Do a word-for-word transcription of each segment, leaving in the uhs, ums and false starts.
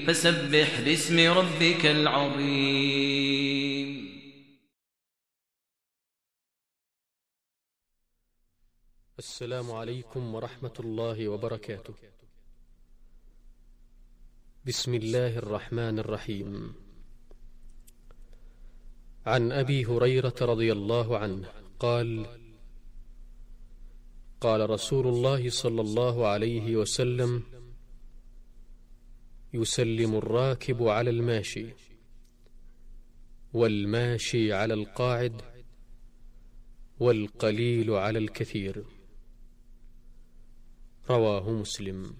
فسبح باسم ربك العظيم. السلام عليكم ورحمة الله وبركاته. بسم الله الرحمن الرحيم. عن أبي هريرة رضي الله عنه قال: قال رسول الله صلى الله عليه وسلم: يسلم الراكب على الماشي، والماشي على القاعد، والقليل على الكثير. رواه مسلم.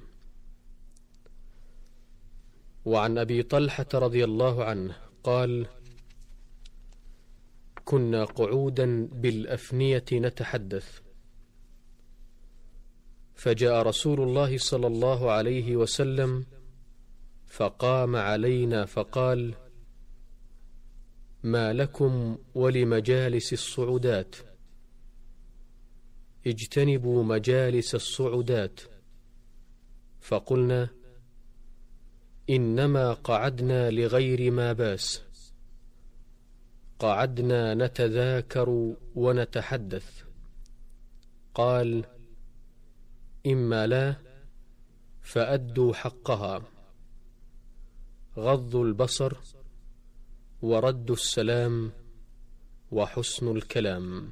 وعن أبي طلحة رضي الله عنه قال: كنا قعودا بالأفنية نتحدث، فجاء رسول الله صلى الله عليه وسلم فقام علينا فقال: ما لكم ولمجالس الصعودات؟ اجتنبوا مجالس الصعودات. فقلنا: إنما قعدنا لغير ما باس، قعدنا نتذاكر ونتحدث. قال: إما لا فأدوا حقها، غض البصر، ورد السلام، وحسن الكلام.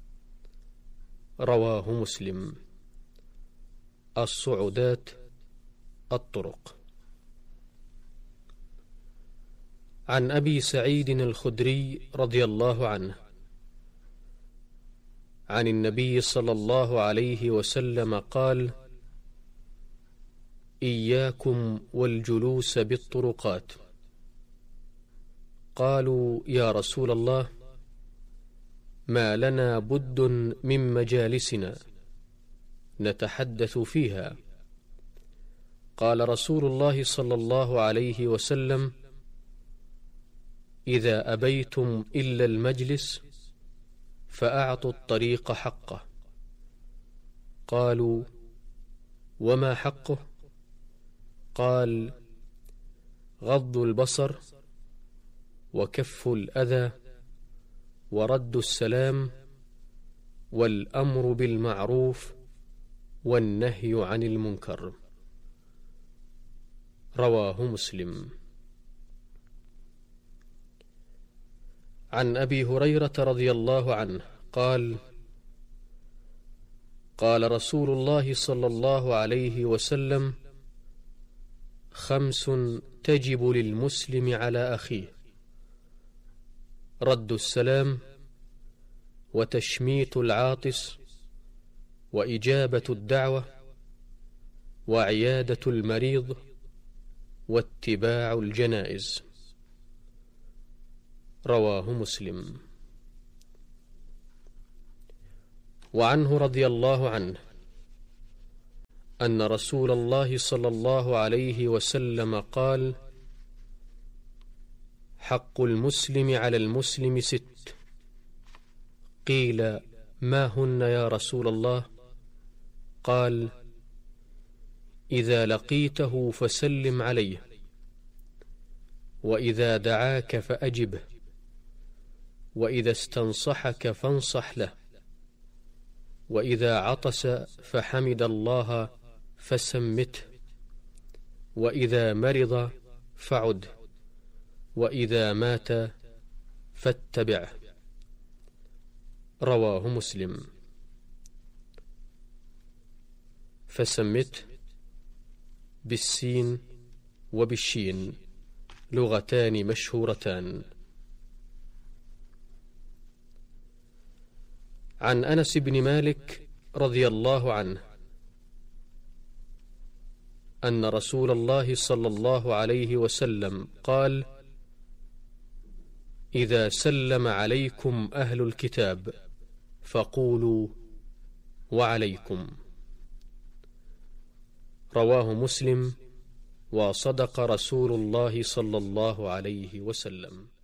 رواه مسلم. الصعودات الطرق. عن أبي سعيد الخدري رضي الله عنه عن النبي صلى الله عليه وسلم قال: إياكم والجلوس بالطرقات. قالوا: يا رسول الله، ما لنا بد من مجالسنا نتحدث فيها. قال رسول الله صلى الله عليه وسلم: إذا أبيتم إلا المجلس فأعطوا الطريق حقه. قالوا: وما حقه؟ قال: غض البصر، وكف الأذى، ورد السلام، والأمر بالمعروف، والنهي عن المنكر. رواه مسلم. عن أبي هريرة رضي الله عنه قال: قال رسول الله صلى الله عليه وسلم: خمس تجب للمسلم على أخيه: رد السلام، وتشميت العاطس، وإجابة الدعوة، وعيادة المريض، واتباع الجنائز. رواه مسلم. وعنه رضي الله عنه أن رسول الله صلى الله عليه وسلم قال: حق المسلم على المسلم ست. قيل: ما هن يا رسول الله؟ قال: إذا لقيته فسلم عليه، وإذا دعاك فأجبه، وإذا استنصحك فانصح له، وإذا عطس فحمد الله فسمته، وإذا مرض فعد، وإذا مات فاتبعه. رواه مسلم. فسمته بالسين وبالشين، لغتان مشهورتان. عن أنس بن مالك رضي الله عنه أن رسول الله صلى الله عليه وسلم قال: إذا سلم عليكم أهل الكتاب فقولوا: وعليكم. رواه مسلم. وصدق رسول الله صلى الله عليه وسلم.